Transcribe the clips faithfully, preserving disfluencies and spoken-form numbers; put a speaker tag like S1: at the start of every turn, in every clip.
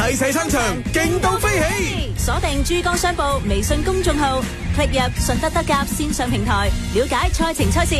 S1: 齊齊撐場，勁到飛起！
S2: 鎖定珠江商報微信公眾號，click入順德德甲線上平台，了解賽程賽事。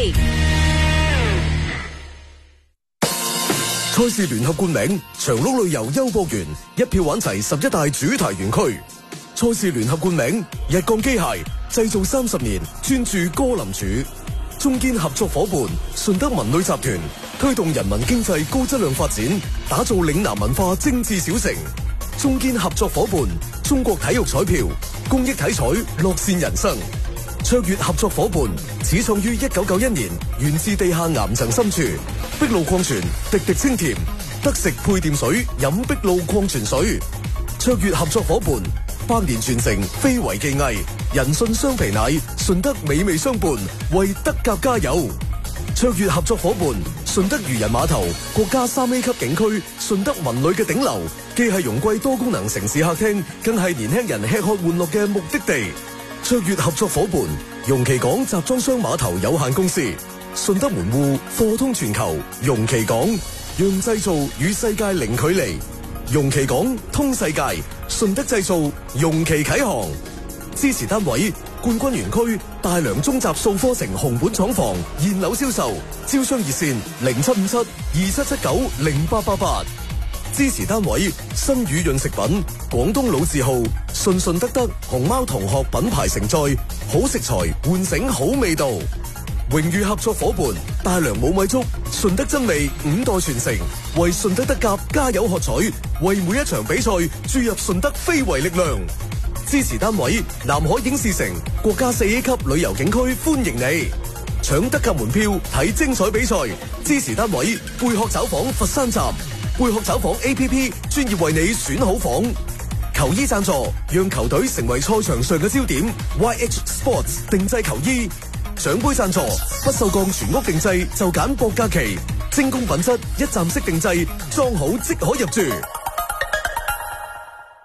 S1: 賽事聯合冠名長鹿旅遊優博園，一票玩齊十一大主題園區。賽事聯合冠名日鋼機械，製造三十年，專注歌林柱。中堅合作伙伴順德文旅集團，推動人民經濟高質量發展，打造嶺南文化精緻小城。中堅合作伙伴中國體育彩票，公益體彩，樂善人生。卓越合作伙伴始創於一九九一年，源自地下岩層深處。碧露礦泉，滴滴清甜，得食配電水，飲碧露礦泉水。卓越合作伙伴百年傳承，非遺技藝，人信雙皮奶，順德美味相伴，為德甲加油。卓越合作伙伴順德漁人碼頭，國家三 A 級景區，順德文旅嘅頂流，既係容桂多功能城市客廳，更係年輕人吃喝玩樂嘅目的地。卓越合作伙伴容其港集裝箱碼頭有限公司，順德門戶貨通全球，容其港讓製造與世界零距離，容其港通世界，順德製造容其啟航。支持單位冠軍園區大良中集數科城紅本廠房現樓銷售，招商熱線零七五七二七七九零八八八。支持單位新宇潤食品廣東老字號順順德德熊貓同學品牌承載，好食材喚醒好味道。榮譽合作伙伴大良冇米粥，順德真味五代傳承，為順德德甲加油喝彩，為每一場比賽注入順德非遺力量。支持單位南海影視城國家四 A 級旅遊景區歡迎你，搶德甲門票睇精彩比賽。支持單位貝殼找房佛山站，貝殼找房 A P P 專業為你選好房。球衣贊助讓球隊成為賽場上嘅焦點 ，Y H Sports 定製球衣。獎杯贊助不鏽鋼全屋定製就揀博格奇，精工品質一站式定製，裝好即可入住。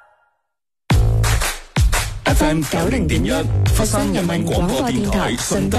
S3: F M 九零點一，佛山人民廣播電台順德